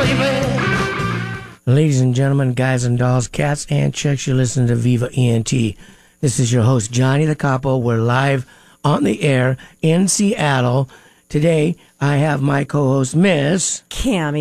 Ladies and gentlemen, guys and dolls, cats and chicks, you're listening to Viva ENT. This is your host, Johnny the Capo. We're live on the air in Seattle. Today, I have my co-host, Miss Cammy